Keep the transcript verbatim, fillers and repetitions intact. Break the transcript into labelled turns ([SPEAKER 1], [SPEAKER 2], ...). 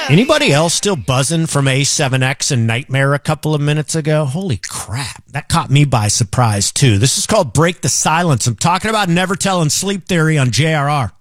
[SPEAKER 1] Anybody else still buzzing from A seven X and Nightmare a couple of minutes ago? Holy crap. That caught me by surprise, too. This is called Break the Silence. I'm talking about Never Telling Sleep Theory on J R R.